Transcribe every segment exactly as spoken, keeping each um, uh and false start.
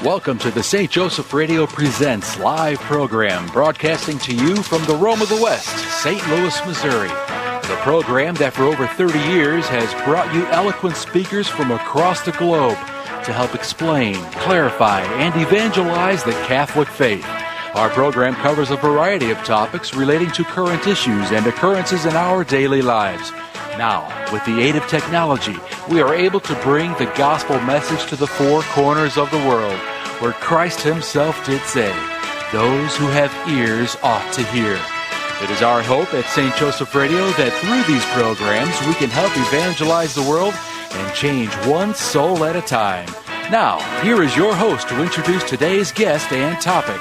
Welcome to the Saint Joseph Radio Presents live program, broadcasting to you from the Rome of the West, Saint Louis, Missouri. The program that for over thirty years has brought you eloquent speakers from across the globe to help explain, clarify, and evangelize the Catholic faith. Our program covers a variety of topics relating to current issues and occurrences in our daily lives. Now, with the aid of technology, we are able to bring the gospel message to the four corners of the world, where Christ himself did say, "Those who have ears ought to hear." It is our hope at Saint Joseph Radio that through these programs we can help evangelize the world and change one soul at a time. Now, here is your host to introduce today's guest and topic.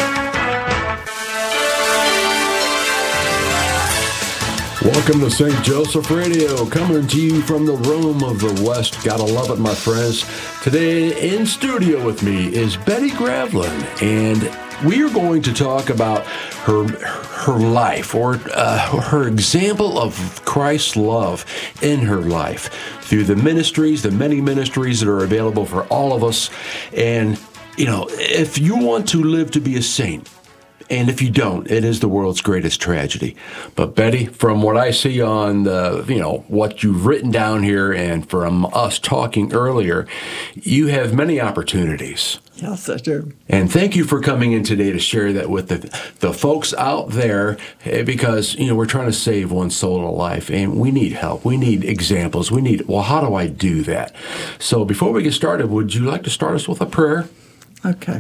Welcome to Saint Joseph Radio, coming to you from the Rome of the West. Gotta love it, my friends. Today in studio with me is Betty Gravelin, and we are going to talk about her her life, or uh, her example of Christ's love in her life through the ministries, the many ministries that are available for all of us. And, you know, if you want to live to be a saint, and if you don't, it is the world's greatest tragedy. But Betty, from what I see on the, you know, what you've written down here and from us talking earlier, you have many opportunities. Yes, I do. And thank you for coming in today to share that with the the folks out there, because, you know, we're trying to save one soul alive, and we need help. We need examples. We need, well, how do I do that? So before we get started, would you like to start us with a prayer? Okay.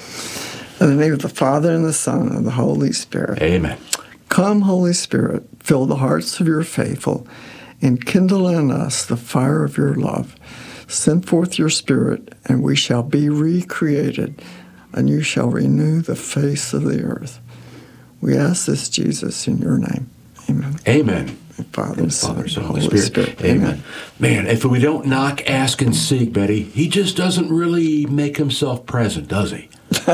In the name of the Father, and the Son, and the Holy Spirit. Amen. Come, Holy Spirit, fill the hearts of your faithful, and kindle in us the fire of your love. Send forth your Spirit, and we shall be recreated, and you shall renew the face of the earth. We ask this, Jesus, in your name. Amen. Amen. Father, and Son, Father, and Holy Spirit. Spirit. Amen. Amen. Man, if we don't knock, ask, and seek, Betty, he just doesn't really make himself present, does he?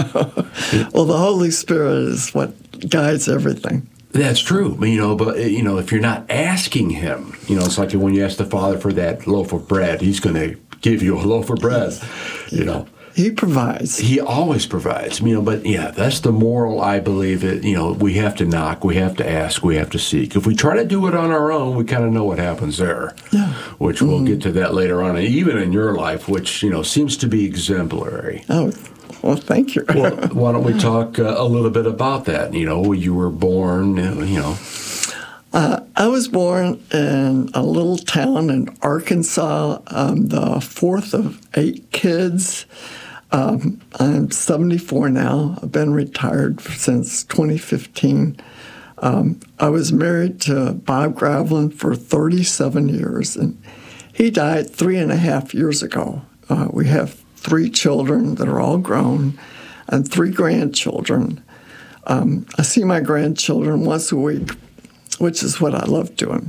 Well, the Holy Spirit is what guides everything. That's true, you know, but, you know, if you're not asking him, you know, it's like when you ask the Father for that loaf of bread, he's going to give you a loaf of bread, you yeah. know. He provides. He always provides, you know, but yeah, that's the moral, I believe, it. You know, we have to knock, we have to ask, we have to seek. If we try to do it on our own, we kind of know what happens there, yeah. which mm-hmm. we'll get to that later on, and even in your life, which, you know, seems to be exemplary. Oh, well, thank you. Well, why don't we talk uh, a little bit about that? You know, you were born, you know. Uh, I was born in a little town in Arkansas. I'm the fourth of eight kids. Um, I'm seventy-four now. I've been retired since twenty fifteen. Um, I was married to Bob Gravelin for thirty-seven years, and he died three and a half years ago. Uh, we have three children that are all grown and three grandchildren. Um, I see my grandchildren once a week, which is what I love doing.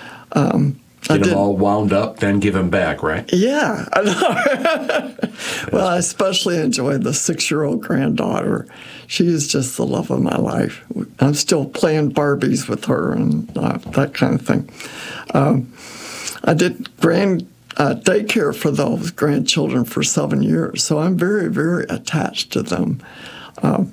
Um, Get them all wound up, then give them back, right? Yeah. I know. Well, I especially enjoy the six-year-old granddaughter. She is just the love of my life. I'm still playing Barbies with her and uh, that kind of thing. Um, I did grand uh, daycare for those grandchildren for seven years, so I'm very, very attached to them. Um,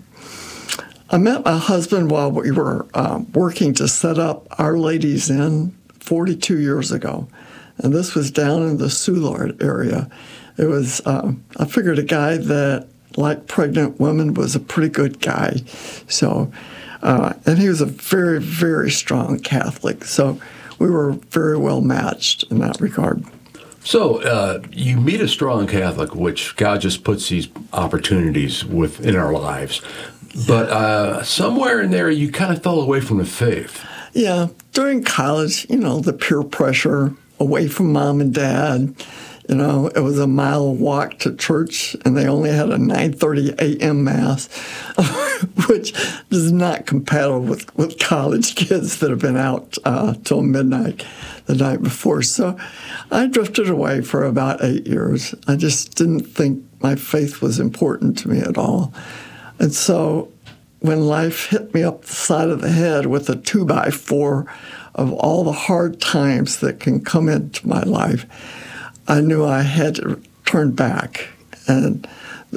I met my husband while we were uh, working to set up Our Lady's Inn forty-two years ago, and this was down in the Soulard area. It was, uh, I figured a guy that liked pregnant women was a pretty good guy. So, uh, and he was a very, very strong Catholic. So we were very well matched in that regard. So uh, you meet a strong Catholic, which God just puts these opportunities within our lives. But uh, somewhere in there, you kind of fell away from the faith. Yeah, during college, you know, the peer pressure, away from mom and dad. You know, it was a mile walk to church, and they only had a nine thirty a.m. Mass, which is not compatible with, with college kids that have been out uh, till midnight the night before. So I drifted away for about eight years. I just didn't think my faith was important to me at all. And so when life hit me up the side of the head with a two by four of all the hard times that can come into my life, I knew I had to turn back. And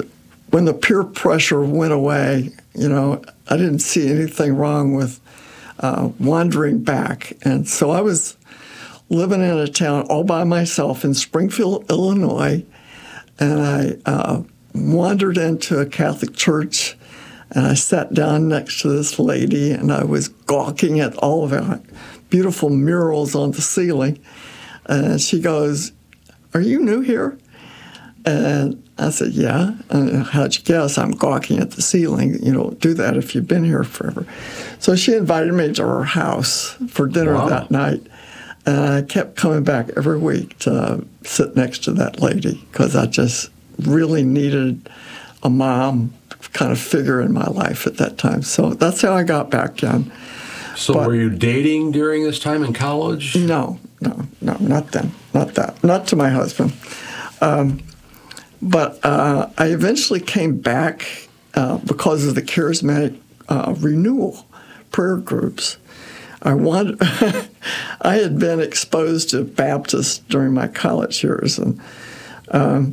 when the peer pressure went away, you know, I didn't see anything wrong with uh, wandering back. And so I was living in a town all by myself in Springfield, Illinois, and I uh, wandered into a Catholic church, and I sat down next to this lady, and I was gawking at all of the beautiful murals on the ceiling. And she goes, "Are you new here?" And I said, "Yeah." And how'd you guess? I'm gawking at the ceiling. You don't do that if you've been here forever. So she invited me to her house for dinner wow. that night. And I kept coming back every week to sit next to that lady because I just really needed a mom kind of figure in my life at that time. So that's how I got back in. So but, were you dating during this time in college? No, no, no, not then. Not that. Not to my husband. Um, but uh, I eventually came back uh, because of the charismatic uh, renewal prayer groups. I wanted, I had been exposed to Baptists during my college years, and um,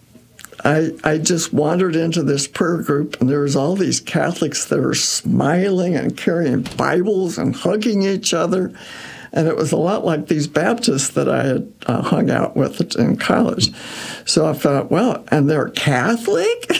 I I just wandered into this prayer group, and there was all these Catholics that were smiling and carrying Bibles and hugging each other, and it was a lot like these Baptists that I had uh, hung out with in college. So I thought, well, and they're Catholic?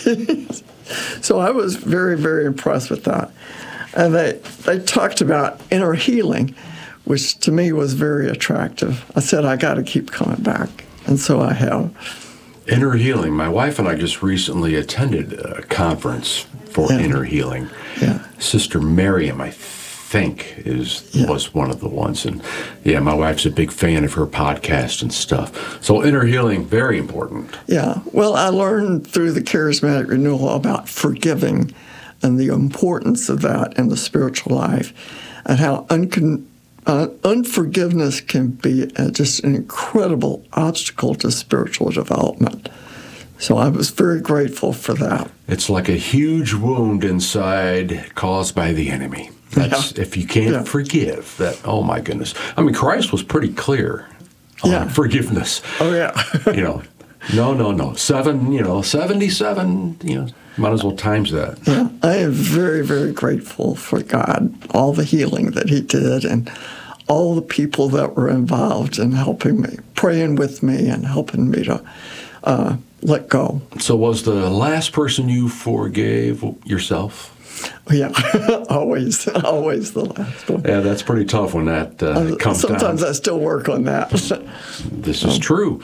So I was very, very impressed with that. And they, they talked about inner healing, which to me was very attractive. I said, I got to keep coming back. And so I have. Inner healing. My wife and I just recently attended a conference for yeah. inner healing. Yeah. Sister Miriam, I think, is yeah. was one of the ones. And yeah, my wife's a big fan of her podcast and stuff. So inner healing, very important. Yeah. Well, I learned through the charismatic renewal about forgiving and the importance of that in the spiritual life, and how uncon- uh, unforgiveness can be uh, just an incredible obstacle to spiritual development. So I was very grateful for that. It's like a huge wound inside caused by the enemy. That's yeah. if you can't yeah. forgive that. Oh my goodness! I mean, Christ was pretty clear on yeah. forgiveness. Oh yeah. you know, no, no, no. Seven. You know, seventy-seven. You know. Might as well times that. Yeah, I am very, very grateful for God, all the healing that He did, and all the people that were involved in helping me, praying with me, and helping me to uh, let go. So was the last person you forgave yourself? Yeah, always, always the last one. Yeah, that's pretty tough when that uh, comes Sometimes down. Sometimes I still work on that. This is um, true.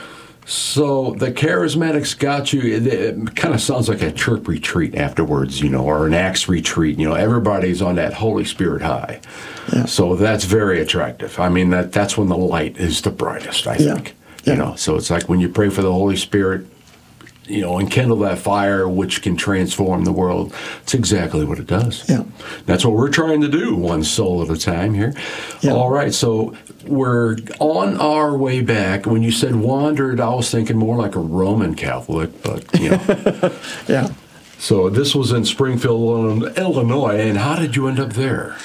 So the charismatics got you. It, it kind of sounds like a church retreat afterwards, you know, or an Acts retreat. You know, everybody's on that Holy Spirit high. Yeah. So that's very attractive. I mean, that that's when the light is the brightest, I think. Yeah. You know, so it's like when you pray for the Holy Spirit, you know, and kindle that fire which can transform the world. It's exactly what it does. Yeah. That's what we're trying to do, one soul at a time here. Yeah. All right, so we're on our way back. When you said wandered, I was thinking more like a Roman Catholic, but, you know. yeah. So this was in Springfield, Illinois, and how did you end up there?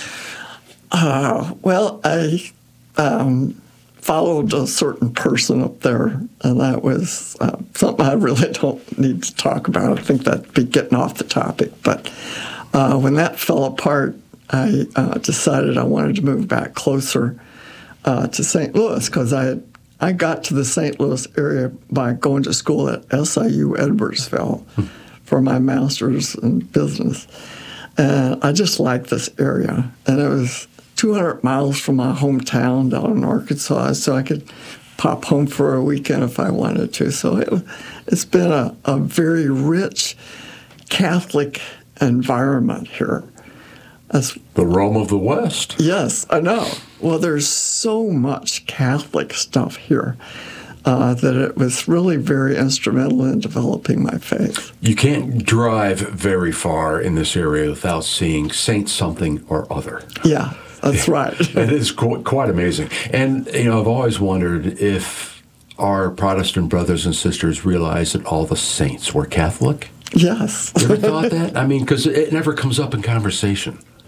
Uh, well, I... Um, followed a certain person up there, and that was uh, something I really don't need to talk about. I think that'd be getting off the topic. But uh, when that fell apart, I uh, decided I wanted to move back closer uh, to Saint Louis, because I had, I got to the Saint Louis area by going to school at S I U Edwardsville hmm. for my master's in business. And I just liked this area, and it was two hundred miles from my hometown down in Arkansas, so I could pop home for a weekend if I wanted to. So it, it's been a, a very rich Catholic environment here. That's, the Rome of the West. Yes, I know. Well, there's so much Catholic stuff here uh, that it was really very instrumental in developing my faith. You can't drive very far in this area without seeing Saint something or other. Yeah. That's right. It is qu- quite amazing. And, you know, I've always wondered if our Protestant brothers and sisters realize that all the saints were Catholic. Yes. You ever thought that? I mean, because it never comes up in conversation.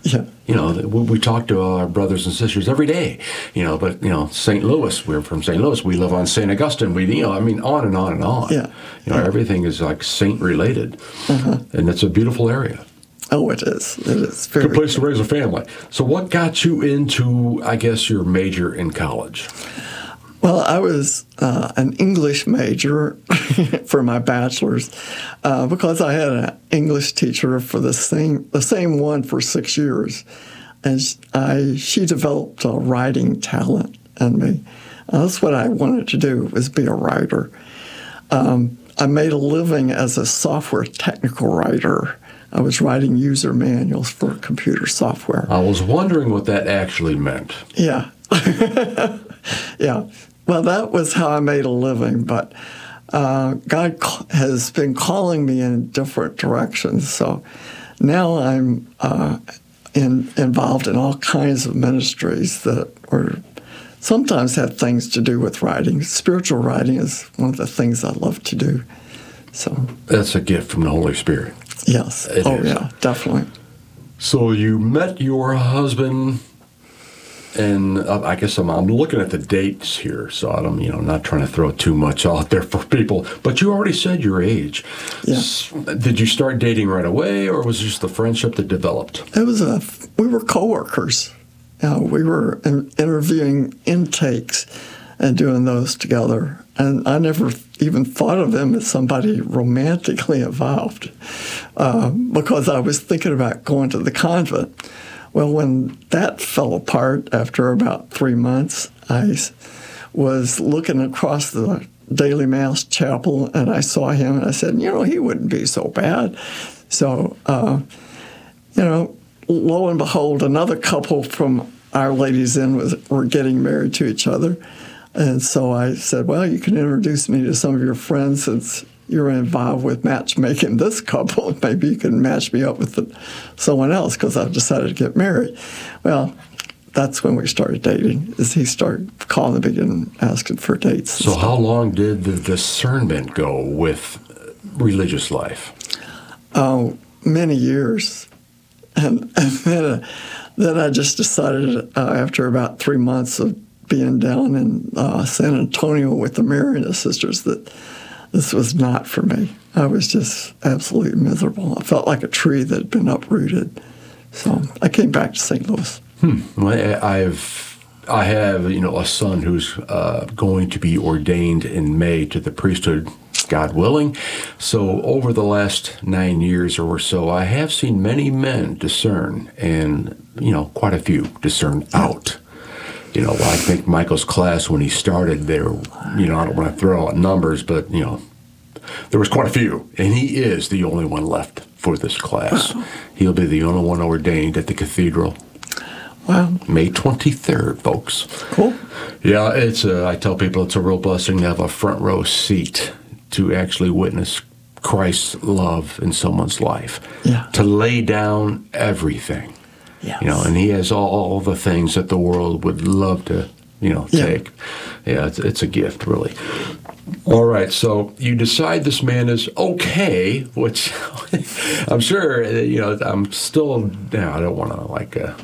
Yeah. You know, we, we talk to our brothers and sisters every day, you know, but, you know, Saint Louis, we're from Saint Louis. We live on Saint Augustine. We, you know, I mean, on and on and on. Yeah. You know, yeah. everything is like saint related. Uh-huh. And it's a beautiful area. Oh, it is. It is very good place to raise a family. So what got you into, I guess, your major in college? Well, I was uh, an English major for my bachelor's uh, because I had an English teacher for the same the same one for six years, and I she developed a writing talent in me. Uh, that's what I wanted to do, was be a writer. Um, I made a living as a software technical writer. I was writing user manuals for computer software. I was wondering what that actually meant. Yeah. yeah. Well, that was how I made a living, but uh, God has been calling me in different directions. So now I'm uh, in, involved in all kinds of ministries that are sometimes have things to do with writing. Spiritual writing is one of the things I love to do. So that's a gift from the Holy Spirit. Yes. It oh, is. yeah, definitely. So you met your husband. And uh, I guess I'm, I'm looking at the dates here, so I'm, you know, not trying to throw too much out there for people. But you already said your age. Yeah. S- did you start dating right away, or was it just the friendship that developed? It was a. We were coworkers. Uh, we were in, interviewing intakes and doing those together. And I never even thought of him as somebody romantically involved uh, because I was thinking about going to the convent. Well, when that fell apart after about three months, I was looking across the Daily Mass chapel, and I saw him, and I said, you know, he wouldn't be so bad. So, uh, you know, lo and behold, another couple from Our Lady's Inn was, were getting married to each other. And so I said, well, you can introduce me to some of your friends since you're involved with matchmaking this couple. Maybe you can match me up with the, someone else because I've decided to get married. Well, that's when we started dating, is he started calling me and asking for dates. So how long did the discernment go with religious life? Oh, many years. And, and then, uh, then I just decided uh, after about three months of being down in uh, San Antonio with the Marian sisters that this was not for me. I was just absolutely miserable. I felt like a tree that had been uprooted. So I came back to Saint Louis. Hmm. Well, I've, I have, you know, a son who's uh, going to be ordained in May to the priesthood, God willing. So over the last nine years or so, I have seen many men discern, and, you know, quite a few discern out. You know, I think Michael's class, when he started there, you know, I don't want to throw out numbers, but, you know, there was quite a few. And he is the only one left for this class. Wow. He'll be the only one ordained at the cathedral. Wow. May twenty-third, folks. Cool. Yeah, it's a, I tell people it's a real blessing to have a front row seat to actually witness Christ's love in someone's life. Yeah. To lay down everything. Yes. You know, and he has all, all the things that the world would love to, you know, Yeah. take. Yeah, it's, it's a gift, really. All right, so you decide this man is okay, which I'm sure, you know, I'm still, you know, I don't want to, like, uh,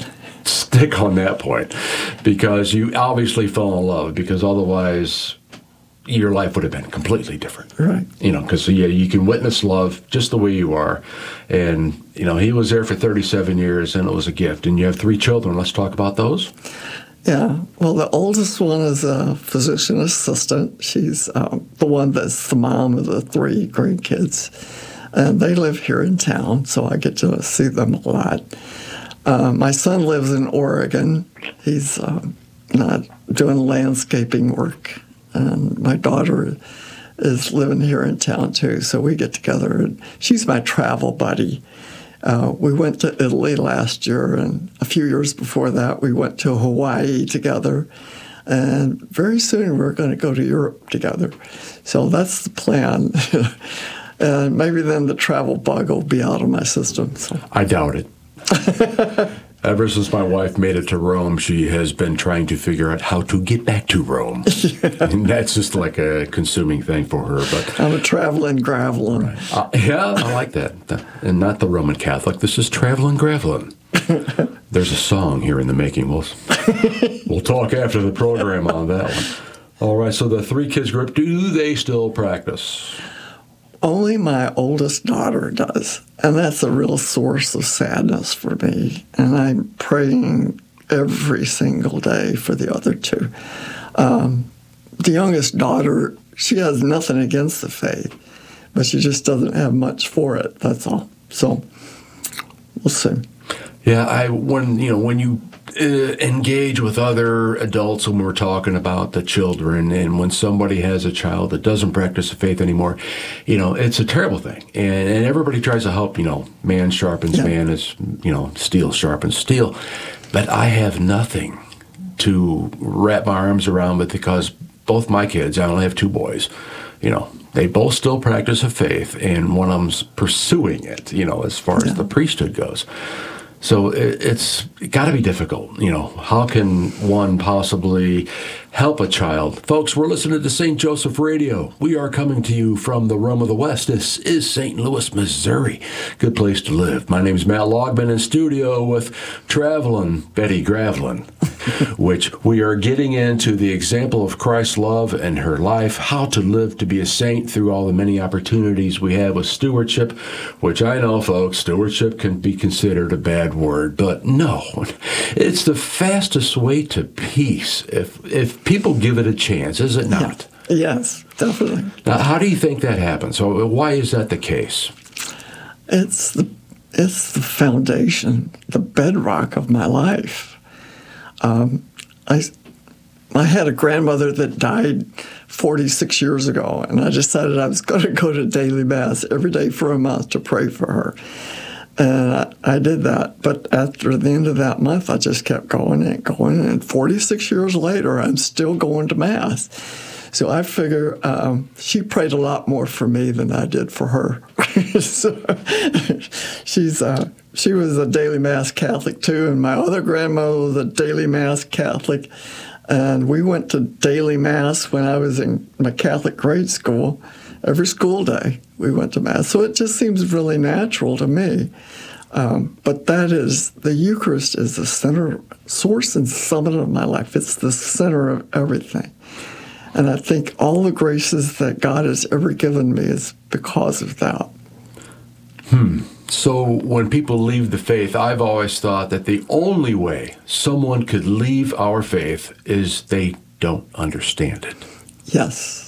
stick on that point, because you obviously fell in love, because otherwise your life would have been completely different. Right. You know, because yeah, you can witness love just the way you are. And, you know, he was there for thirty-seven years, and it was a gift. And you have three children. Let's talk about those. Yeah. Well, the oldest one is a physician assistant. She's um, the one that's the mom of the three grandkids. And they live here in town, so I get to see them a lot. Uh, my son lives in Oregon. He's um, not doing landscaping work. And my daughter is living here in town, too, so we get together. And she's my travel buddy. Uh, we went to Italy last year, and a few years before that, we went to Hawaii together. And very soon, we're going to go to Europe together. So that's the plan. And maybe then the travel bug will be out of my system. So. I doubt it. Ever since my wife made it to Rome, she has been trying to figure out how to get back to Rome. Yeah. And that's just like a consuming thing for her. But I'm a traveling graveling. Right. Uh, yeah, I like that. And not the Roman Catholic. This is traveling graveling. There's a song here in the making. We'll, we'll talk after the program on that one. All right, so the three kids group, do they still practice? Only my oldest daughter does, and that's a real source of sadness for me. And I'm praying every single day for the other two. Um, the youngest daughter, she has nothing against the faith, but she just doesn't have much for it. That's all. So we'll see. Yeah, I when you know when you uh, engage with other adults when we're talking about the children, and when somebody has a child that doesn't practice the faith anymore, you know, it's a terrible thing, and and everybody tries to help. You know, man sharpens yeah. man, as you know, steel sharpens steel. But I have nothing to wrap my arms around with because both my kids, I only have two boys, you know, they both still practice a faith, and one of them's pursuing it, you know, as far yeah. as the priesthood goes. So it, it's got to be difficult. You know, how can one possibly help a child? Folks, we're listening to Saint Joseph Radio. We are coming to you from the Rome of the West. This is Saint Louis, Missouri. Good place to live. My name is Matt Logman in studio with traveling Betty Gravlin, which we are getting into the example of Christ's love and her life, how to live to be a saint through all the many opportunities we have with stewardship, which I know, folks, stewardship can be considered a bad word, but no, it's the fastest way to peace if if people give it a chance, is it not? Yeah. Yes, definitely. Now, how do you think that happens? So why is that the case? It's the it's the foundation, the bedrock of my life. Um, I I had a grandmother that died forty-six years ago, and I decided I was going to go to daily mass every day for a month to pray for her. And I, I did that, but after the end of that month, I just kept going and going, and forty-six years later, I'm still going to Mass. So I figure um, she prayed a lot more for me than I did for her. So she's uh, she was a daily Mass Catholic too, and my other grandmother was a daily Mass Catholic, and we went to daily Mass when I was in my Catholic grade school. Every school day we went to Mass. So it just seems really natural to me. Um, but that is, the Eucharist is the center, source and summit of my life. It's the center of everything. And I think all the graces that God has ever given me is because of that. Hmm. So when people leave the faith, I've always thought that the only way someone could leave our faith is they don't understand it. Yes.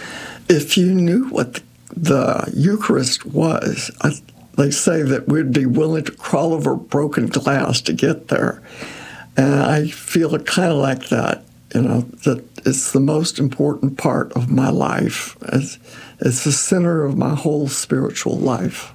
If you knew what the Eucharist was, I, they say that we'd be willing to crawl over broken glass to get there. And I feel kind of like that, you know, that it's the most important part of my life. It's, it's the center of my whole spiritual life.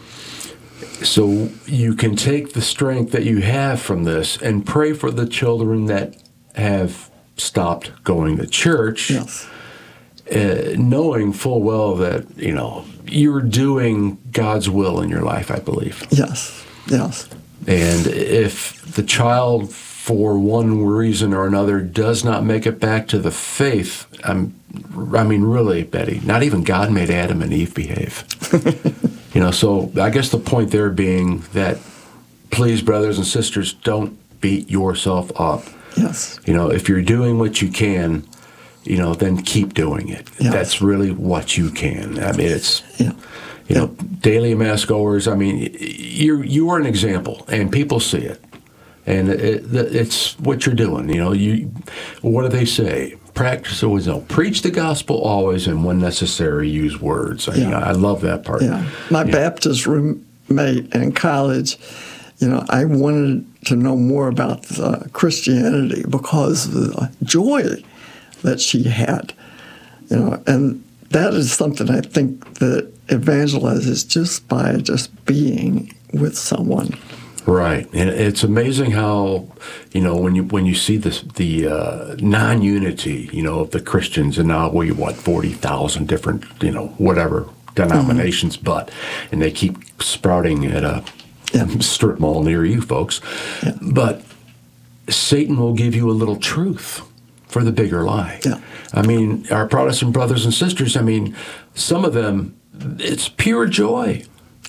So you can take the strength that you have from this and pray for the children that have stopped going to church. Yes. Uh, knowing full well that, you know, you're doing God's will in your life, I believe. Yes, yes. And if the child, for one reason or another, does not make it back to the faith, I'm, I mean, really, Betty, not even God made Adam and Eve behave. You know, so I guess the point there being that, please, brothers and sisters, don't beat yourself up. Yes. You know, if you're doing what you can, you know, then keep doing it. Yes. That's really what you can. I mean, it's, yeah. you know, yeah. daily Mass goers, I mean, you you are an example, and people see it. And it, it, it's what you're doing. You know, you. What do they say? Practice always, no, preach the gospel always, and when necessary, use words. I, yeah. you know, I love that part. Yeah. My yeah. Baptist roommate in college, you know, I wanted to know more about uh, Christianity because of the joy that she had, you know, and that is something I think that evangelizes just by just being with someone. Right, and it's amazing how, you know, when you when you see this the uh, non-unity, you know, of the Christians, and now we what forty thousand different, you know, whatever denominations, mm-hmm. but and they keep sprouting at a yeah. strip mall near you, folks, yeah. but Satan will give you a little truth for the bigger lie. Yeah. I mean, our Protestant brothers and sisters, I mean, some of them, it's pure joy.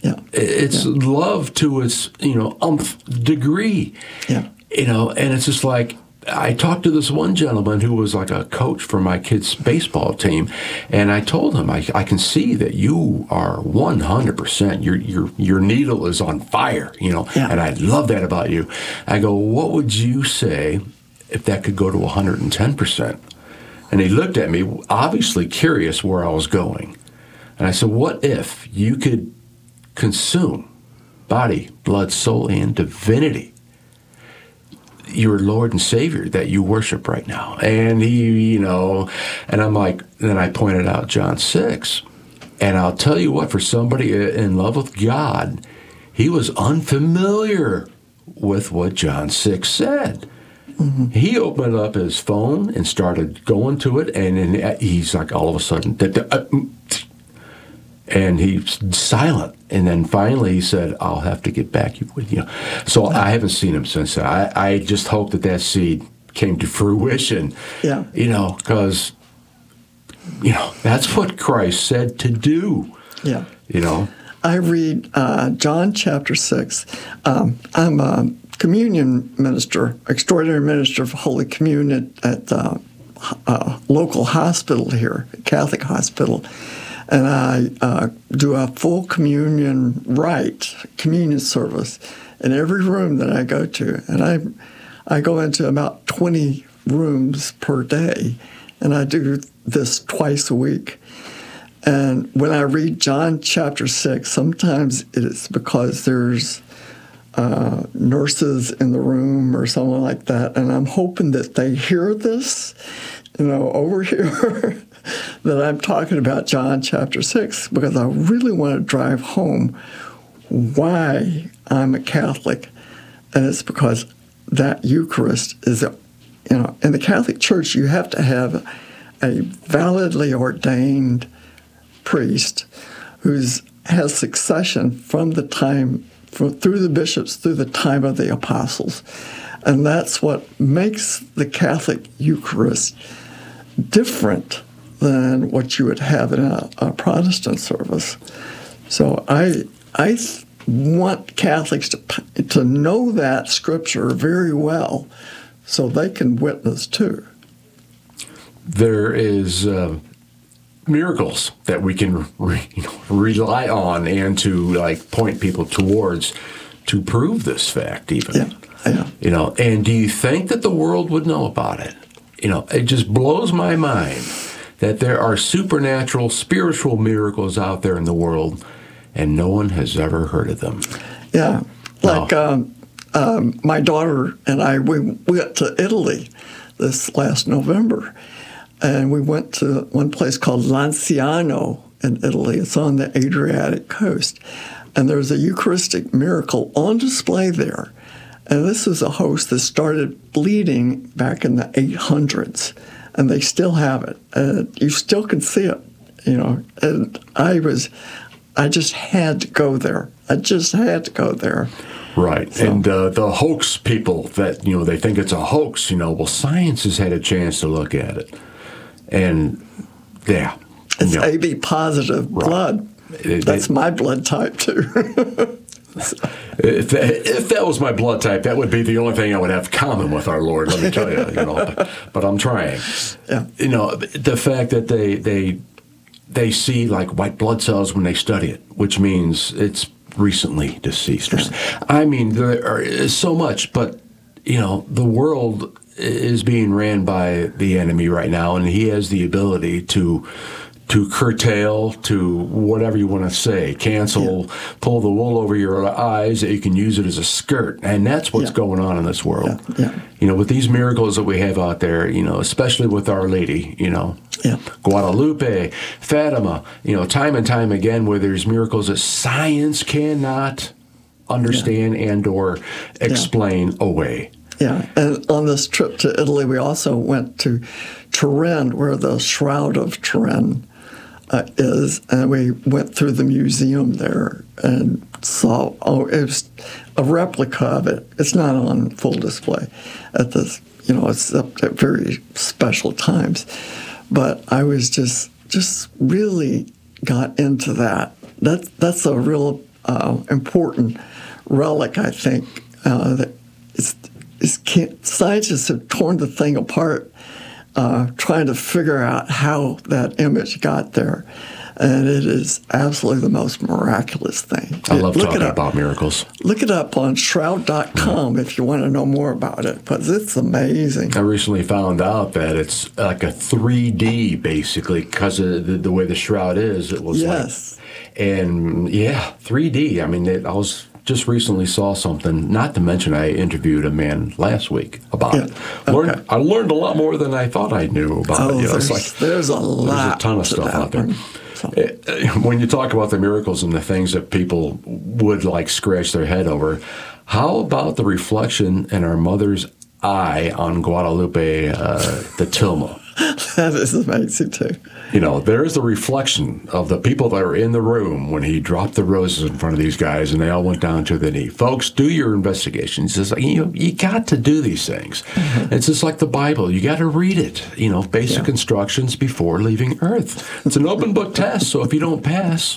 Yeah. It's yeah. love to its, you know, umph degree. Yeah. You know, and it's just like, I talked to this one gentleman who was like a coach for my kids' baseball team, and I told him, I, I can see that you are one hundred percent. Your your your needle is on fire, you know, yeah. and I love that about you. I go, what would you say if that could go to one hundred ten percent? And he looked at me, obviously curious where I was going. And I said, what if you could consume body, blood, soul, and divinity, your Lord and Savior that you worship right now? And he, you know, and I'm like, then I pointed out John six. And I'll tell you what, for somebody in love with God, he was unfamiliar with what John six said. Mm-hmm. He opened up his phone and started going to it, and then he's like, all of a sudden, and he's silent. And then finally he said, I'll have to get back with you. So I haven't seen him since then. I, I just hope that that seed came to fruition. Yeah. You know, because, you know, that's what Christ said to do. Yeah. You know? I read uh, John chapter six. Um, I'm a communion minister, extraordinary minister of Holy Communion at a uh, uh, local hospital here, Catholic hospital. And I uh, do a full communion rite, communion service in every room that I go to. And I I go into about twenty rooms per day, and I do this twice a week. And when I read John chapter six, sometimes it is because there's uh, nurses in the room or someone like that, and I'm hoping that they hear this, you know, over here, that I'm talking about John chapter six, because I really want to drive home why I'm a Catholic. And it's because that Eucharist is, a, you know, in the Catholic Church, you have to have a validly ordained priest who has succession from the time, from, through the bishops, through the time of the apostles. And that's what makes the Catholic Eucharist different than what you would have in a, a Protestant service. So I I want Catholics to to know that Scripture very well, so they can witness too. There is uh, miracles that we can re, you know, rely on and to like point people towards to prove this fact, even. Yeah, yeah. You know, and do you think that the world would know about it? You know, it just blows my mind that there are supernatural, spiritual miracles out there in the world, and no one has ever heard of them. Yeah, like No. um, um, my daughter and I, we went to Italy this last November, and we went to one place called Lanciano in Italy. It's on the Adriatic coast, and there's a Eucharistic miracle on display there. And this is a host that started bleeding back in the eight hundreds. And they still have it. And you still can see it, you know. And I was, I just had to go there. I just had to go there. Right. So. And uh, the hoax people that, you know, they think it's a hoax, you know, well, science has had a chance to look at it. And, yeah. It's you know, A B positive blood. It- That's it- my blood type, too. If that, if that was my blood type, that would be the only thing I would have common with our Lord, let me tell you, you know. But, but I'm trying. Yeah. You know, the fact that they they they see like white blood cells when they study it, which means it's recently deceased. Yeah. I mean, there are, is so much, but you know, the world is being ran by the enemy right now, and he has the ability to. to curtail, to whatever you want to say, cancel, yeah. pull the wool over your eyes, that you can use it as a skirt. And that's what's yeah. going on in this world. Yeah. Yeah. You know, with these miracles that we have out there, you know, especially with Our Lady, you know, yeah. Guadalupe, Fatima, you know, time and time again where there's miracles that science cannot understand yeah. and or explain yeah. away. Yeah, and on this trip to Italy, we also went to Turin, where the Shroud of Turin uh, is, and we went through the museum there and saw, oh, it was a replica of it. It's not on full display at this, you know, it's up at very special times. But I was just, just really got into that. That that's a real uh, important relic, I think, uh, that is, is can't, scientists have torn the thing apart uh, trying to figure out how that image got there. And it is absolutely the most miraculous thing. I love look talking it up, about miracles. Look it up on shroud dot com if you want to know more about it, because it's amazing. I recently found out that it's like a three D, basically, because of the, the way the shroud is. It was Yes. like, and yeah, three D. I mean, it, I was just recently saw something, not to mention I interviewed a man last week about Yeah. it. Learned, Okay. I learned a lot more than I thought I knew about Oh, it. You know, there's, it's like, there's a lot There's a ton of to stuff that out there. one. So, When you talk about the miracles and the things that people would like scratch their head over, how about the reflection in our mother's eye on Guadalupe, uh, the tilma? that is amazing, too. You know, there's the reflection of the people that were in the room when he dropped the roses in front of these guys and they all went down to the knee. Folks, do your investigations. It's like, you know, you got to do these things. Mm-hmm. It's just like the Bible. You got to read it, you know, basic yeah. instructions before leaving Earth. It's an open book test, so if you don't pass,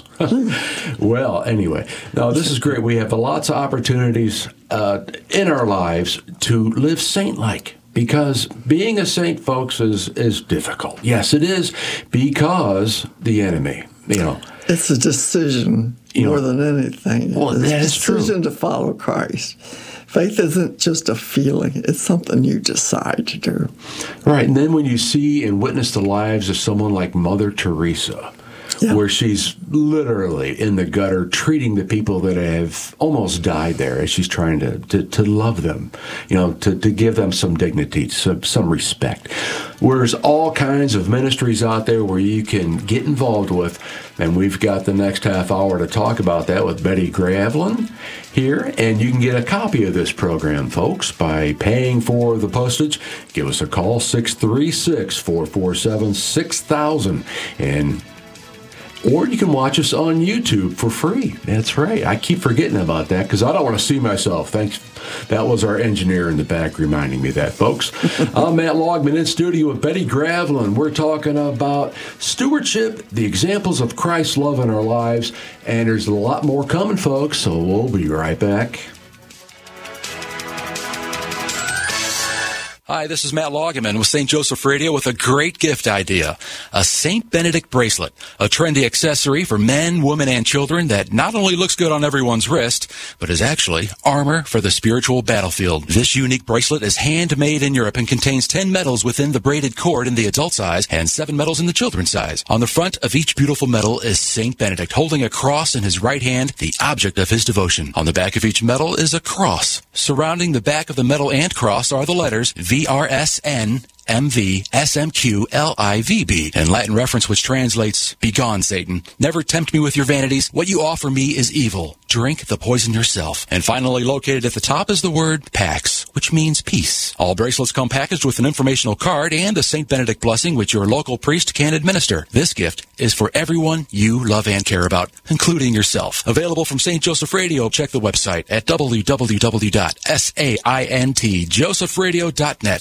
well, anyway. Now, this is great. We have lots of opportunities uh, in our lives to live saint-like. Because being a saint, folks, is, is difficult. Yes, it is, because the enemy, you know. It's a decision you more know, than anything. Well, it's that a is true. decision to follow Christ. Faith isn't just a feeling. It's something you decide to do. Right, and then when you see and witness the lives of someone like Mother Teresa, yeah. where she's literally in the gutter treating the people that have almost died there as she's trying to, to, to love them, you know, to, to give them some dignity, some, some respect. There's all kinds of ministries out there where you can get involved with, and we've got the next half hour to talk about that with Betty Gravlin here, and you can get a copy of this program, folks, by paying for the postage. Give us a call, six three six, four four seven, six thousand, and or you can watch us on YouTube for free. That's right. I keep forgetting about that because I don't want to see myself. Thanks. That was our engineer in the back reminding me of that, folks. I'm Matt Logman in studio with Betty Gravlin. We're talking about stewardship, the examples of Christ's love in our lives, and there's a lot more coming, folks, so we'll be right back. Hi, this is Matt Loggeman with Saint Joseph Radio with a great gift idea. A Saint Benedict bracelet, a trendy accessory for men, women, and children that not only looks good on everyone's wrist, but is actually armor for the spiritual battlefield. This unique bracelet is handmade in Europe and contains ten medals within the braided cord in the adult size and seven medals in the children's size. On the front of each beautiful medal is Saint Benedict holding a cross in his right hand, the object of his devotion. On the back of each medal is a cross. Surrounding the back of the medal and cross are the letters V R S N M V S M Q L I V B, in Latin reference which translates, "Begone, Satan. Never tempt me with your vanities. What you offer me is evil. Drink the poison yourself." And finally, located at the top is the word Pax, which means peace. All bracelets come packaged with an informational card and a Saint Benedict blessing which your local priest can administer. This gift is for everyone you love and care about, including yourself. Available from Saint Joseph Radio. Check the website at w w w dot saint joseph radio dot net.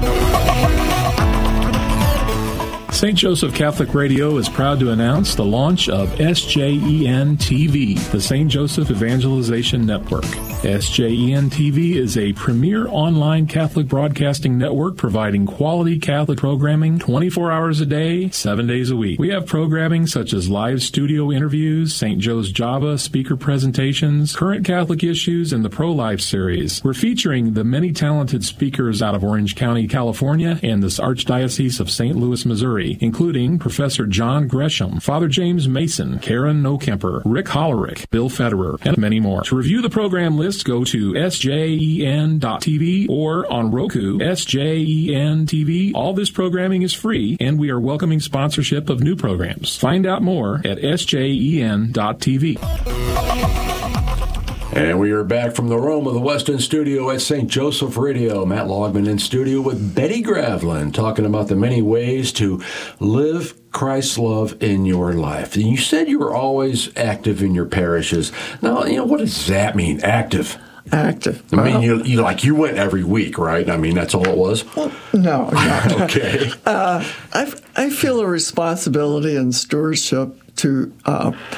Saint Joseph Catholic Radio is proud to announce the launch of S J E N T V, the Saint Joseph Evangelization Network. S J E N T V is a premier online Catholic broadcasting network providing quality Catholic programming twenty-four hours a day, seven days a week. We have programming such as live studio interviews, Saint Joe's Java speaker presentations, current Catholic issues, and the Pro-Life series. We're featuring the many talented speakers out of Orange County, California, and this Archdiocese of Saint Louis, Missouri, including Professor John Gresham, Father James Mason, Karen Nokemper, Rick Hollerick, Bill Federer, and many more. To review the program list, go to S J E N dot T V or on Roku, S J E N T V. All this programming is free, and we are welcoming sponsorship of new programs. Find out more at S J E N dot T V. And we are back from the Rome of the Western studio at Saint Joseph Radio. Matt Logman in studio with Betty Gravlin, talking about the many ways to live Christ's love in your life. And you said you were always active in your parishes. Now, you know, what does that mean, active? Active. I mean, well, you, you like you went every week, right? I mean, that's all it was? Well, no, no. Okay. Uh, I I feel a responsibility and stewardship to uh,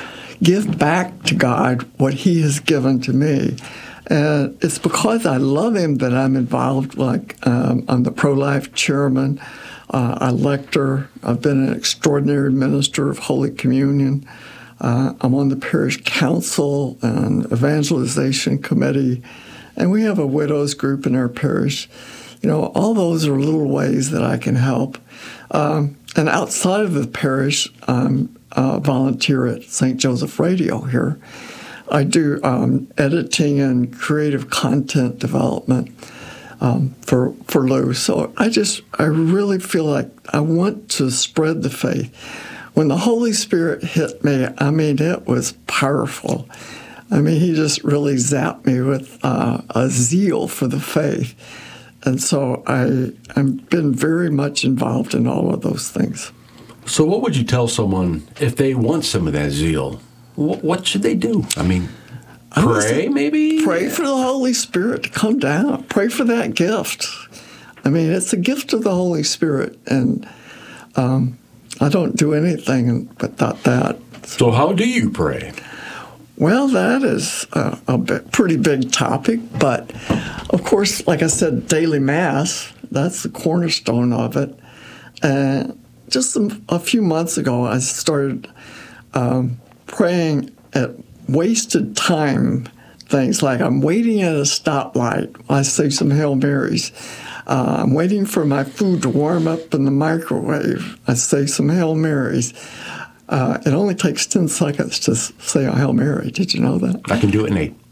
give back to God what He has given to me. And it's because I love Him that I'm involved. Like um, I'm the pro-life chairman, uh, a lector. I've been an extraordinary minister of Holy Communion. Uh, I'm on the parish council and evangelization committee, and we have a widows group in our parish. You know, all those are little ways that I can help. Um, and outside of the parish, I'm a volunteer at Saint Joseph Radio here. I do um, editing and creative content development um, for for Lou. So I just, I really feel like I want to spread the faith. When the Holy Spirit hit me, I mean, it was powerful. I mean, He just really zapped me with uh, a zeal for the faith. And so I, I've been very much involved in all of those things. So what would you tell someone if they want some of that zeal? What, what should they do? I mean, pray maybe? Pray for the Holy Spirit to come down. Pray for that gift. I mean, it's a gift of the Holy Spirit. And um, I don't do anything without that. So how do you pray? Well, that is a, a bit, pretty big topic, but of course, like I said, daily Mass, that's the cornerstone of it. And just a, a few months ago, I started um, praying at wasted time things, like I'm waiting at a stoplight. I say some Hail Marys. Uh, I'm waiting for my food to warm up in the microwave. I say some Hail Marys. Uh, it only takes ten seconds to say a Hail Mary. Did you know that? I can do it in eight.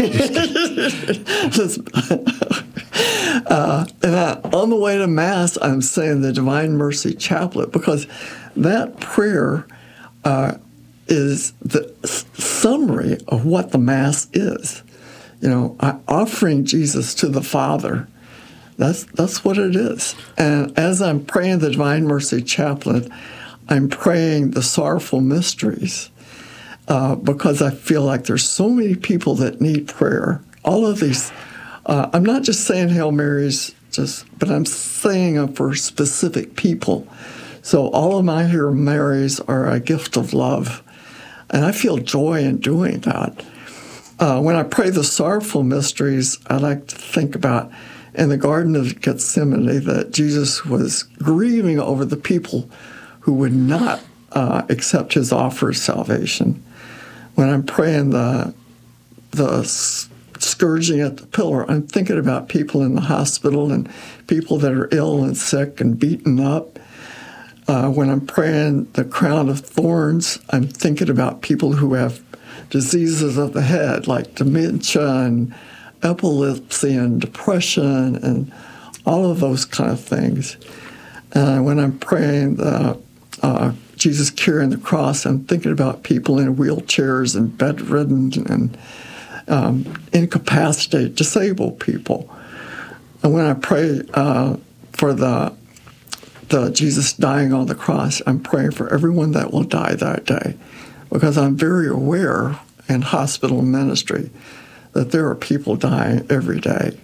uh, and I, on the way to Mass, I'm saying the Divine Mercy Chaplet, because that prayer uh, is the s- summary of what the Mass is. You know, I, offering Jesus to the Father. That's that's what it is. And as I'm praying the Divine Mercy Chaplet, I'm praying the sorrowful mysteries uh, because I feel like there's so many people that need prayer. All of these, uh, I'm not just saying Hail Marys, just, but I'm saying them for specific people. So all of my Hail Marys are a gift of love, and I feel joy in doing that. Uh, when I pray the sorrowful mysteries, I like to think about in the Garden of Gethsemane that Jesus was grieving over the people who would not uh, accept His offer of salvation. When I'm praying the the scourging at the pillar, I'm thinking about people in the hospital and people that are ill and sick and beaten up. Uh, when I'm praying the crown of thorns, I'm thinking about people who have diseases of the head, like dementia and epilepsy and depression and all of those kind of things. Uh, when I'm praying the uh, Jesus carrying the cross, I'm thinking about people in wheelchairs and bedridden and um, incapacitated, disabled people. And when I pray uh, for the the Jesus dying on the cross, I'm praying for everyone that will die that day, because I'm very aware in hospital ministry that there are people dying every day.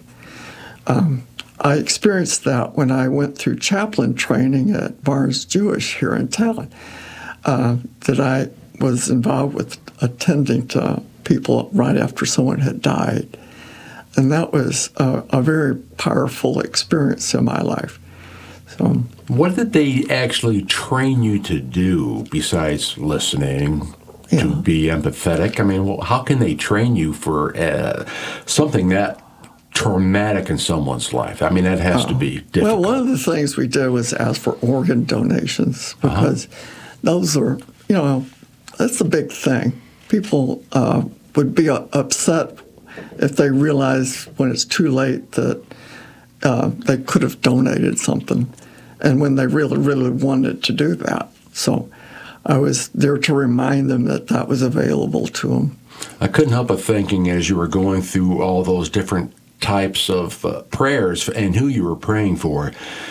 Um, I experienced that when I went through chaplain training at Barnes Jewish here in town, uh, that I was involved with attending to people right after someone had died. And that was a, a very powerful experience in my life. So, what did they actually train you to do besides listening, yeah. to be empathetic? I mean, well, how can they train you for uh, something that traumatic in someone's life? I mean, that has uh, to be difficult. Well, one of the things we did was ask for organ donations, because uh-huh. those are, you know, that's a big thing. People uh, would be uh, upset if they realize when it's too late that uh, they could have donated something, and when they really, really wanted to do that. So I was there to remind them that that was available to them. I couldn't help but thinking, as you were going through all those different types of uh, prayers and who you were praying for,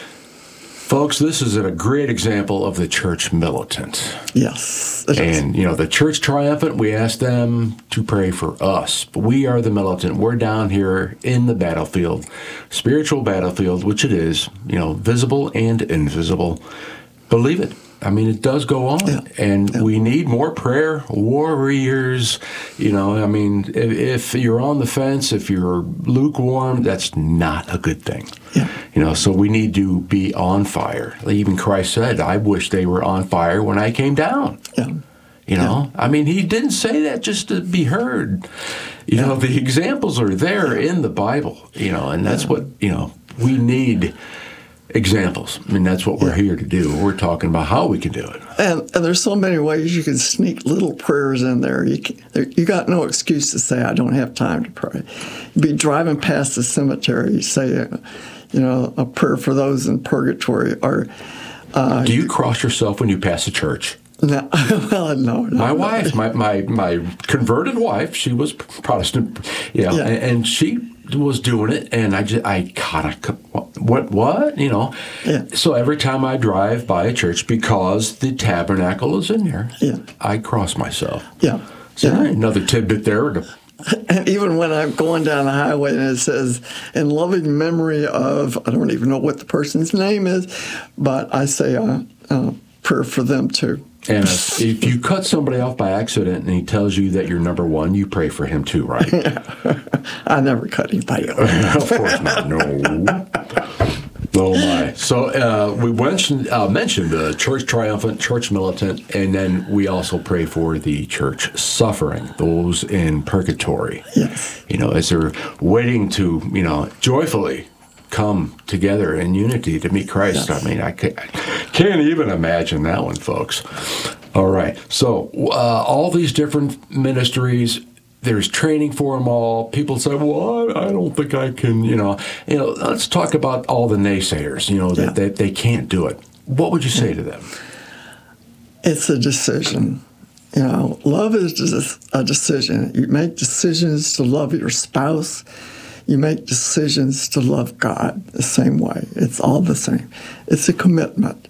folks, this is a great example of the church militant. Yes. And, you know, the church triumphant, we ask them to pray for us. But we are the militant. We're down here in the battlefield, spiritual battlefield, which it is, you know, visible and invisible. Believe it. I mean, it does go on, Yeah. and Yeah. we need more prayer warriors. You know, I mean, if, if you're on the fence, if you're lukewarm, that's not a good thing. Yeah. You know, so we need to be on fire. Even Christ said, I wish they were on fire when I came down. Yeah. You know, I mean, he didn't say that just to be heard. You know, the examples are there in the Bible, you know, and that's what, you know, we need examples. I mean, that's what we're here to do. We're talking about how we can do it. And, and there's so many ways you can sneak little prayers in there. You can, there, you got no excuse to say, I don't have time to pray. You'd be driving past the cemetery, you say, uh, you know, a prayer for those in purgatory. Or uh, Do you cross yourself when you pass a church? No, well, no, no. My wife, my, my, my converted wife, she was Protestant, you know, Yeah. and, and she was doing it, and I just, I kind of, what, what, you know? Yeah. So every time I drive by a church, because the tabernacle is in there, Yeah. I cross myself. Yeah. So Yeah. another tidbit there. To, And even when I'm going down the highway and it says, in loving memory of, I don't even know what the person's name is, but I say a, a prayer for them too. and if, if you cut somebody off by accident and he tells you that you're number one, you pray for him too, right? I never cut anybody off. Of course not. No. Oh my! So uh, we mentioned uh, mentioned the church triumphant, church militant, and then we also pray for the church suffering, those in purgatory. Yes. You know, as they're waiting to, you know, joyfully come together in unity to meet Christ. Yes. I mean, I can't, can't even imagine that one, folks. All right. So uh, all these different ministries. There's training for them all. People say, well, I, I don't think I can, you know. You know, let's talk about all the naysayers, you know, that, Yeah. that they can't do it. What would you say to them? It's a decision. You know, love is just a decision. You make decisions to love your spouse. You make decisions to love God the same way. It's all the same. It's a commitment.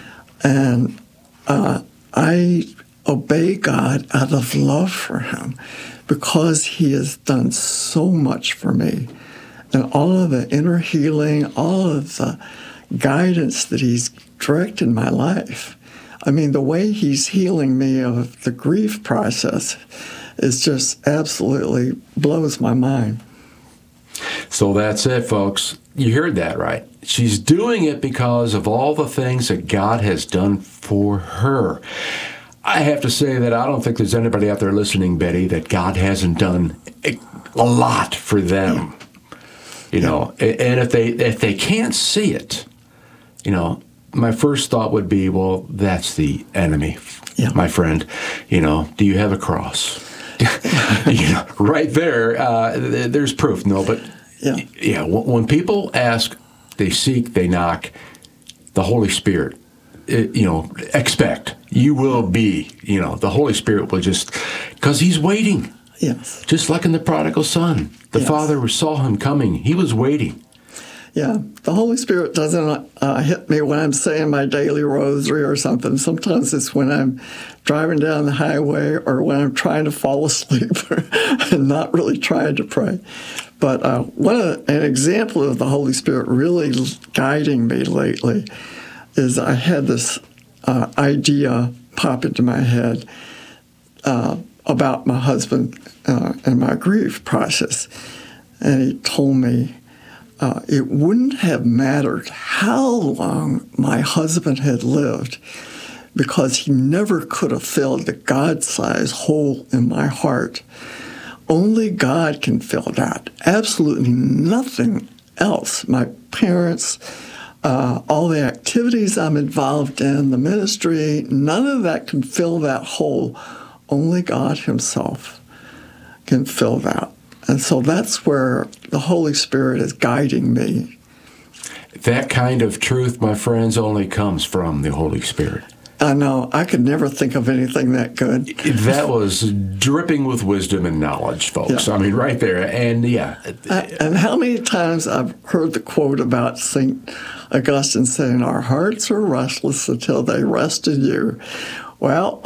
And uh, I obey God out of love for him because he has done so much for me. And all of the inner healing, all of the guidance that he's directed my life. I mean, the way he's healing me of the grief process is just absolutely blows my mind. So that's it, folks. You heard that right. She's doing it because of all the things that God has done for her. I have to say that I don't think there's anybody out there listening, Betty, that God hasn't done a, a lot for them. You know, and if they if they can't see it, you know, my first thought would be, well, that's the enemy, Yeah. my friend. You know, do you have a cross? You know, right there, uh, there's proof. No, but Yeah. yeah, when, when people ask, they seek, they knock, the Holy Spirit, it, you know, expect. You will be, you know, the Holy Spirit will just, because he's waiting. Yes. Just like in the prodigal son. The Yes. father saw him coming. He was waiting. Yeah, the Holy Spirit doesn't uh, hit me when I'm saying my daily rosary or something. Sometimes it's when I'm driving down the highway or when I'm trying to fall asleep and not really trying to pray. But uh, one of, an example of the Holy Spirit really guiding me lately is I had this uh, idea pop into my head uh, about my husband uh, and my grief process. And he told me, Uh, it wouldn't have mattered how long my husband had lived because he never could have filled the God-sized hole in my heart. Only God can fill that. Absolutely nothing else. My parents, uh, all the activities I'm involved in, the ministry, none of that can fill that hole. Only God himself can fill that. And so that's where the Holy Spirit is guiding me. That kind of truth, my friends, only comes from the Holy Spirit. I know. I could never think of anything that good. That was dripping with wisdom and knowledge, folks. Yeah. I mean, right there. And yeah. And how many times I've heard the quote about Saint Augustine saying, our hearts are restless until they rest in you. Well,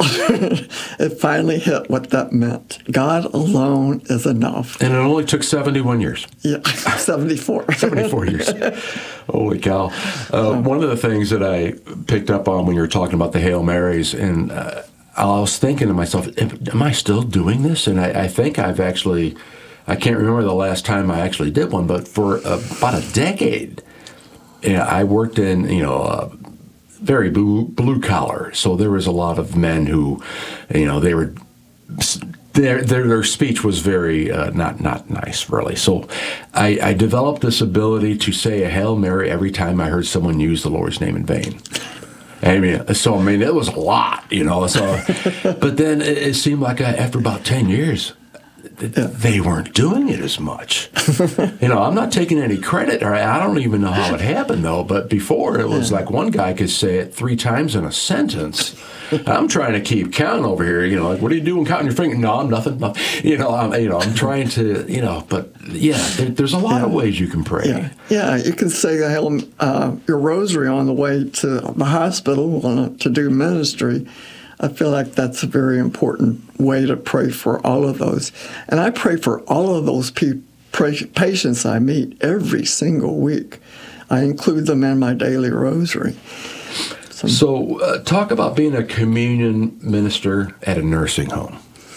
it finally hit what that meant. God alone is enough. And it only took seventy-one years. Yeah, seventy-four. seventy-four years. Holy cow. Uh, one of the things that I picked up on when you were talking about the Hail Marys, and uh, I was thinking to myself, am I still doing this? And I, I think I've actually, I can't remember the last time I actually did one, but for uh, about a decade, you know, I worked in, you know, uh, very blue, blue collar. So there was a lot of men who, you know, they were, their their, their speech was very uh, not not nice, really. So I, I developed this ability to say a Hail Mary every time I heard someone use the Lord's name in vain. I mean, so I mean, it was a lot, you know. So, but then it, it seemed like I, after about ten years, they weren't doing it as much. You know, I'm not taking any credit, or I don't even know how it happened, though, but before it was yeah. like one guy could say it three times in a sentence. I'm trying to keep count over here, you know, like, what are you doing counting your finger? No, I'm nothing. No. You know, I'm, you know, I'm trying to, you know, but yeah, there, there's a lot yeah. of ways you can pray. Yeah, yeah, you can say uh, your rosary on the way to the hospital to do ministry. I feel like that's a very important way to pray for all of those. And I pray for all of those pe- pra- patients I meet every single week. I include them in my daily rosary. So, so uh, talk about being a communion minister at a nursing home.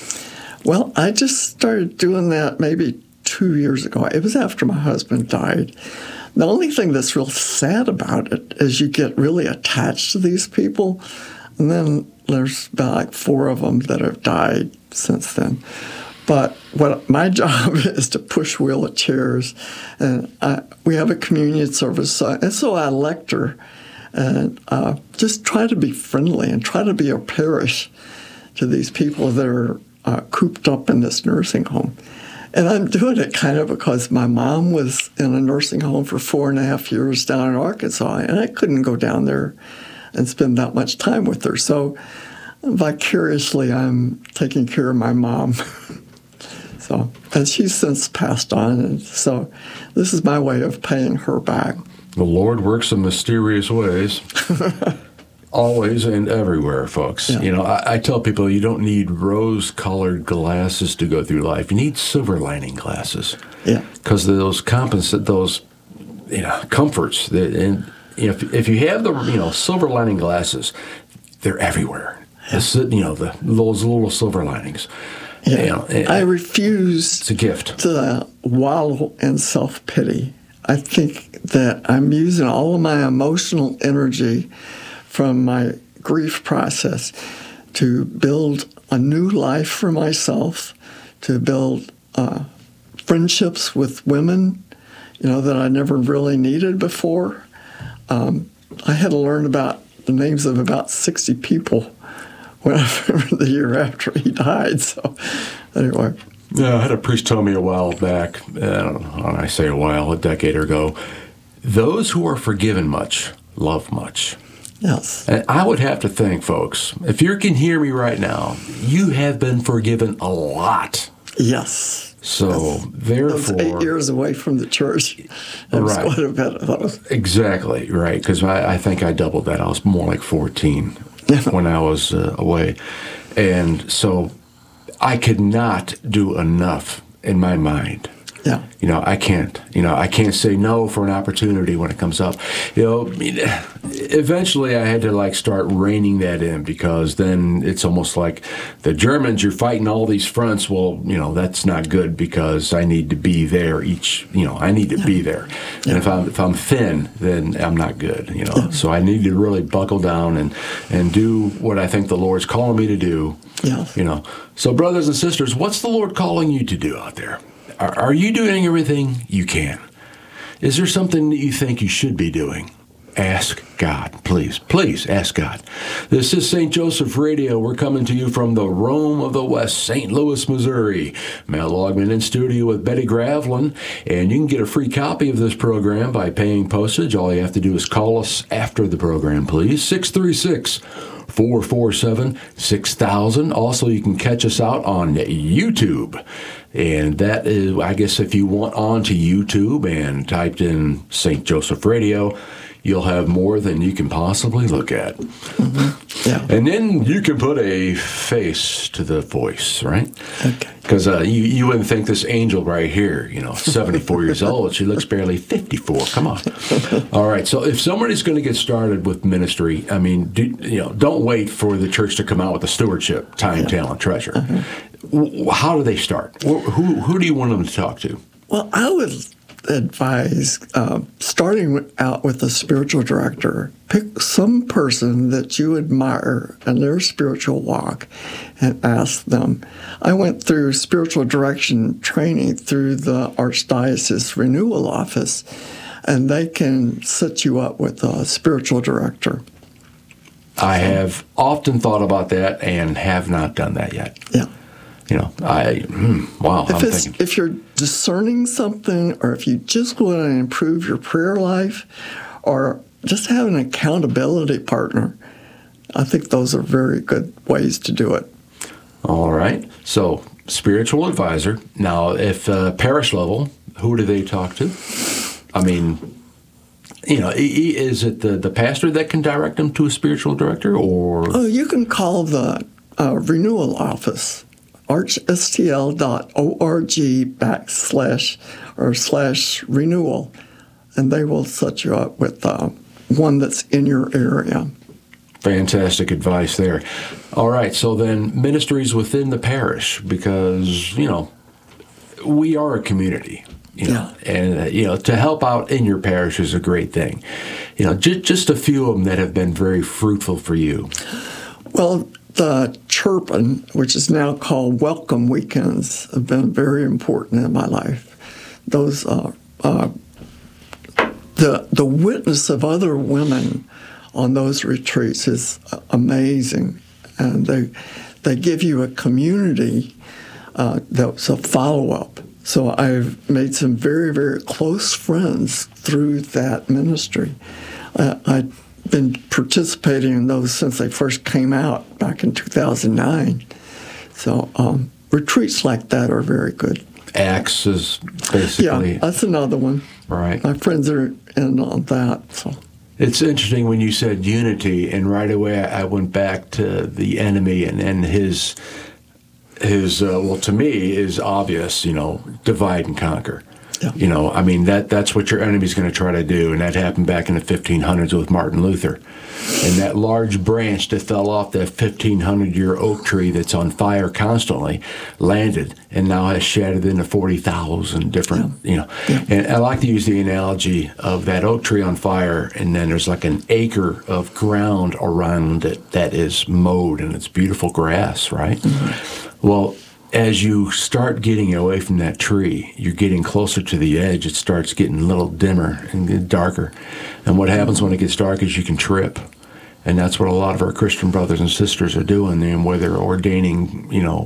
Well, I just started doing that maybe two years ago. It was after my husband died. The only thing that's real sad about it is you get really attached to these people, and then there's about like four of them that have died since then. But what my job is to push wheelchairs, and I, we have a communion service, so, and so I lecture and uh, just try to be friendly and try to be a parish to these people that are uh, cooped up in this nursing home. And I'm doing it kind of because my mom was in a nursing home for four and a half years down in Arkansas, and I couldn't go down there and spend that much time with her. So vicariously, I'm taking care of my mom. So, and she's since passed on, and so this is my way of paying her back. The Lord works in mysterious ways, always and everywhere, folks. Yeah. You know, I, I tell people you don't need rose-colored glasses to go through life. You need silver lining glasses. Yeah, because those compensate those, you know, comforts that and. If if you have the you know silver lining glasses, they're everywhere. Yeah. The, you know the those little silver linings. Yeah. You know, I refuse. It's a gift to wallow in self pity. I think that I'm using all of my emotional energy from my grief process to build a new life for myself, to build uh, friendships with women, you know, that I never really needed before. Um, I had to learn about the names of about sixty people when I, the year after he died. So, anyway. Yeah, I had a priest tell me a while back, I don't know, when I say a while, a decade ago, those who are forgiven much love much. Yes. And I would have to think, folks, if you can hear me right now, you have been forgiven a lot. Yes. So, That's, therefore... eight years away from the church. That was right. quite a bit of those. Exactly, right, because I, I think I doubled that. I was more like fourteen when I was uh, away. And so I could not do enough in my mind. Yeah. You know, I can't. You know, I can't say no for an opportunity when it comes up. You know, I mean, eventually I had to, like, start reining that in because then it's almost like the Germans, you're fighting all these fronts. Well, you know, that's not good because I need to be there each, you know, I need to yeah. be there. Yeah. And if I'm if I'm thin, then I'm not good, you know. Yeah. So I need to really buckle down and, and do what I think the Lord's calling me to do. Yeah. You know. So, brothers and sisters, what's the Lord calling you to do out there? Are, are you doing everything you can? Is there something that you think you should be doing? Ask God, please. Please ask God. This is Saint Joseph Radio. We're coming to you from the Rome of the West, Saint Louis, Missouri. Mel Logman in studio with Betty Gravlin. And you can get a free copy of this program by paying postage. All you have to do is call us after the program, please. six three six, four four seven, six thousand. Also, you can catch us out on YouTube. And that is, I guess, if you went on to YouTube and typed in Saint Joseph Radio, you'll have more than you can possibly look at. Mm-hmm. Yeah. And then you can put a face to the voice, right? Okay. Because uh, you, you wouldn't think this angel right here, you know, seventy-four years old, she looks barely fifty-four. Come on. All right. So if somebody's going to get started with ministry, I mean, do, you know, don't wait for the church to come out with a stewardship, time, yeah. talent, treasure. Uh-huh. How do they start? Who, who do you want them to talk to? Well, I would advise uh, starting out with a spiritual director. Pick some person that you admire in their spiritual walk and ask them. I went through spiritual direction training through the Archdiocese Renewal Office, and they can set you up with a spiritual director. I have often thought about that and have not done that yet. Yeah. You know, I, hmm, wow, if I'm it's, thinking. If you're discerning something, or if you just want to improve your prayer life, or just have an accountability partner, I think those are very good ways to do it. All right. So, spiritual advisor. Now, if uh, parish level, who do they talk to? I mean, you know, is it the, the pastor that can direct them to a spiritual director, or? Oh, you can call the uh, renewal office. archstl dot org backslash or slash renewal, and they will set you up with uh, one that's in your area. Fantastic advice there. All right, so then ministries within the parish, because, you know, we are a community, you know, yeah. and, uh, you know, to help out in your parish is a great thing. You know, just, just a few of them that have been very fruitful for you. Well, the Chirpin, which is now called Welcome Weekends, have been very important in my life. Those, uh, uh, the the witness of other women on those retreats is amazing, and they they give you a community uh, that's a follow up. So I've made some very very close friends through that ministry. Uh, I. been participating in those since they first came out back in two thousand nine. So um, retreats like that are very good. Acts is basically... Yeah, that's another one. Right. My friends are in on that. So it's interesting when you said unity, and right away I went back to the enemy and, and his, his uh, well, to me, is obvious, you know, divide and conquer. Yeah. You know, I mean, that that's what your enemy's going to try to do, and that happened back in the fifteen hundreds with Martin Luther. And that large branch that fell off that fifteen hundred year oak tree that's on fire constantly landed and now has shattered into forty thousand different, yeah. you know. Yeah. And I like to use the analogy of that oak tree on fire, and then there's like an acre of ground around it that is mowed, and it's beautiful grass, right? Mm-hmm. Well, as you start getting away from that tree, you're getting closer to the edge. It starts getting a little dimmer and darker. And what happens when it gets dark is you can trip. And that's what a lot of our Christian brothers and sisters are doing, and where they're ordaining, you know,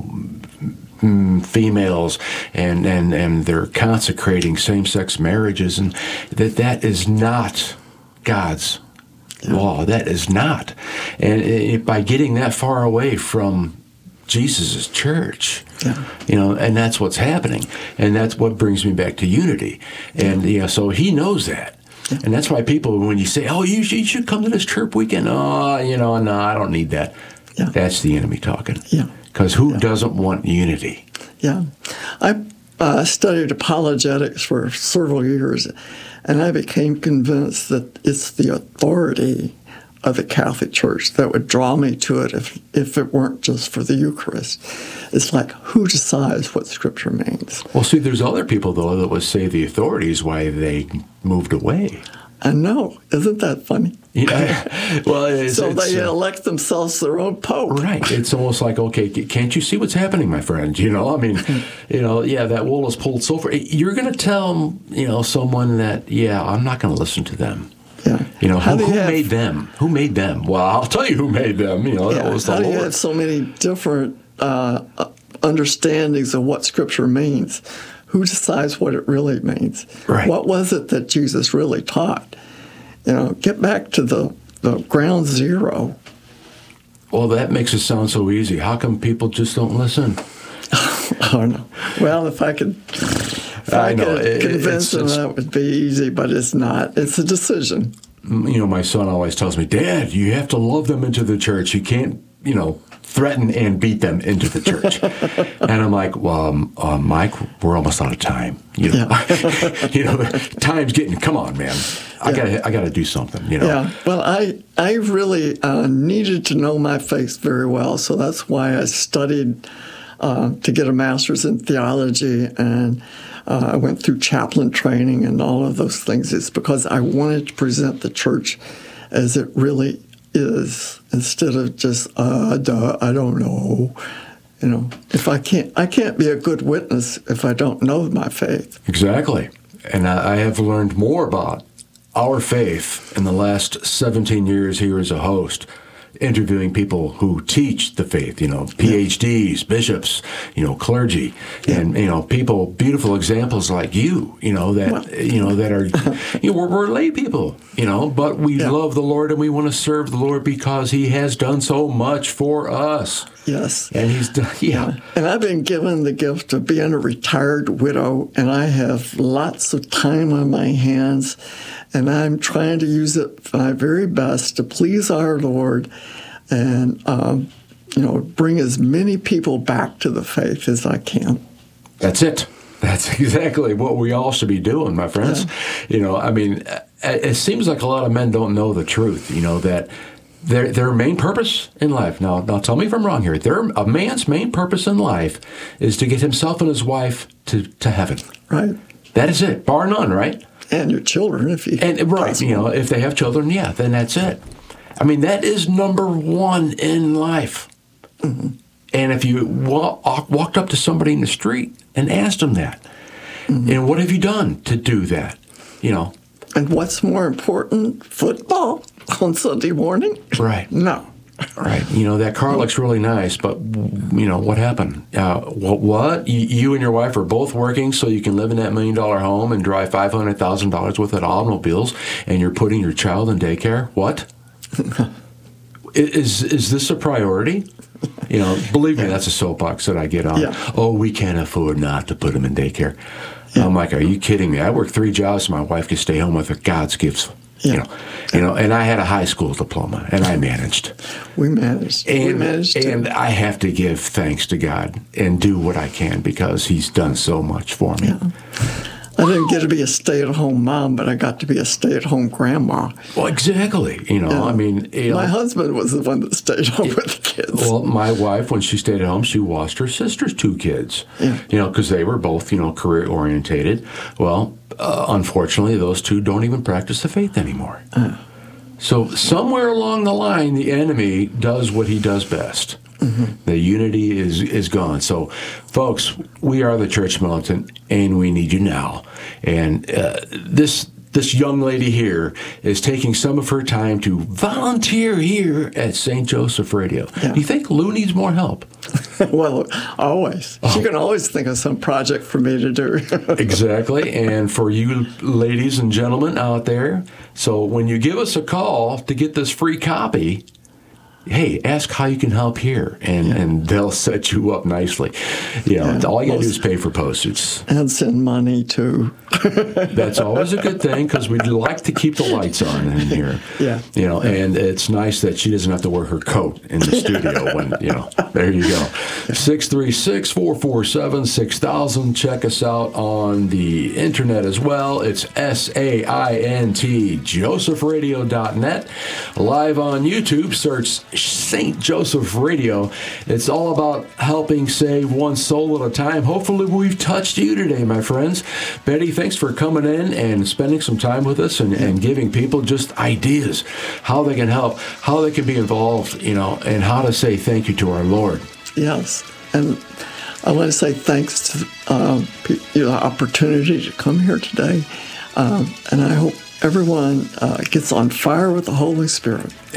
females, and, and, and they're consecrating same-sex marriages, and that that is not God's yeah. law. That is not. And it, by getting that far away from Jesus' church, yeah. you know, and that's what's happening, and that's what brings me back to unity, and yeah, you know, so he knows that, yeah. and that's why people, when you say, "Oh, you should, you should come to this church weekend," oh, you know, no, I don't need that. Yeah. That's the enemy talking. Yeah, because who yeah. doesn't want unity? Yeah, I uh, studied apologetics for several years, and I became convinced that it's the authority of the Catholic Church that would draw me to it if if it weren't just for the Eucharist. It's like, who decides what Scripture means? Well, see, there's other people, though, that would say the authority is why they moved away. I know. Isn't that funny? Yeah. Well, it's, so it's, they uh, elect themselves their own pope. Right. It's almost like, okay, can't you see what's happening, my friend? You know, I mean, you know, yeah, that wool is pulled so far. You're going to tell, you know, someone that, yeah, I'm not going to listen to them. Yeah. You know, How who, you who have, made them? Who made them? Well, I'll tell you who made them. You know, yeah, that was the how Lord. do you have so many different uh, understandings of what Scripture means? Who decides what it really means? Right. What was it that Jesus really taught? You know, get back to the, the ground zero. Well, that makes it sound so easy. How come people just don't listen? I don't know. Well, if I could, if I, I know. could It, convince it's, them, it's, that would be easy, but it's not. It's a decision. you know, my son always tells me, Dad, you have to love them into the church. You can't, you know, threaten and beat them into the church. And I'm like, well, um, uh, Mike, we're almost out of time. You know, yeah. you know, time's getting, come on, man. I yeah. gotta, I gotta do something, you know. Yeah, well, I, I really uh, needed to know my faith very well. So that's why I studied uh, to get a master's in theology, and uh, I went through chaplain training and all of those things. It's because I wanted to present the church as it really is, instead of just uh, duh, I don't know. You know, if I can't, I can't be a good witness if I don't know my faith. Exactly, and I, I have learned more about our faith in the last seventeen years here as a host, interviewing people who teach the faith, you know, P H Ds, bishops, you know, clergy, yeah. and, you know, people, beautiful examples like you, you know, that, well, you know, that are, you know, we're, we're lay people, you know, but we yeah. love the Lord and we want to serve the Lord because he has done so much for us. Yes. And he's done, yeah. yeah. And I've been given the gift of being a retired widow, and I have lots of time on my hands, and I'm trying to use it my very best to please our Lord and, um, you know, bring as many people back to the faith as I can. That's it. That's exactly what we all should be doing, my friends. Yeah. You know, I mean, it seems like a lot of men don't know the truth, you know, that their their main purpose in life, now, now tell me if I'm wrong here, their, a man's main purpose in life is to get himself and his wife to, to heaven. Right. That is it, bar none, right? And your children, if you... And right, possible. You know, if they have children, yeah, then that's it. I mean, that is number one in life. Mm-hmm. And if you walk, walked up to somebody in the street and asked them that, mm-hmm. and what have you done to do that, you know? And what's more important, football on Sunday morning? Right. No. Right. You know, that car looks really nice, but, you know, what happened? Uh, what? what? You, you and your wife are both working so you can live in that million-dollar home and drive five hundred thousand dollars worth of automobiles, and you're putting your child in daycare? What? is, is this a priority? You know, believe me, that's a soapbox that I get on. Yeah. Oh, we can't afford not to put them in daycare. Yeah. I'm like, are you kidding me? I work three jobs so my wife could stay home with her God's gifts. Yeah. You know, you know, and I had a high school diploma, and I managed. We managed. And, we managed. And to. I have to give thanks to God and do what I can because He's done so much for me. Yeah. I didn't get to be a stay-at-home mom, but I got to be a stay-at-home grandma. Well, exactly. You know, yeah. I mean, you my know, husband was the one that stayed home it, with the kids. Well, my wife, when she stayed at home, she watched her sister's two kids. Yeah. You know, because they were both, you know, career-orientated. Well, uh, unfortunately, those two don't even practice the faith anymore. Uh. So somewhere along the line, the enemy does what he does best. Mm-hmm. The unity is is gone. So, folks, we are the Church Militant, and we need you now. And uh, this this young lady here is taking some of her time to volunteer here at Saint Joseph Radio. Yeah. Do you think Lou needs more help? Well, always. Oh. She can always think of some project for me to do. Exactly. And for you ladies and gentlemen out there, so when you give us a call to get this free copy, hey, ask how you can help here, and, yeah. and they'll set you up nicely. You know, yeah, all you got to do is pay for postage. And send money, too. That's always a good thing, because we'd like to keep the lights on in here. Yeah. You know, and it's nice that she doesn't have to wear her coat in the studio when, you know, there you go. six three six, four four seven, six thousand. Check us out on the internet as well. It's S A I N T, joseph radio dot net. Live on YouTube, search Saint Joseph Radio. It's all about helping save one soul at a time. Hopefully we've touched you today, my friends. Betty, thanks for coming in and spending some time with us and, and giving people just ideas, how they can help, how they can be involved, you know, and how to say thank you to our Lord. Yes, and I want to say thanks to uh, the opportunity to come here today, um, and I hope everyone uh, gets on fire with the Holy Spirit.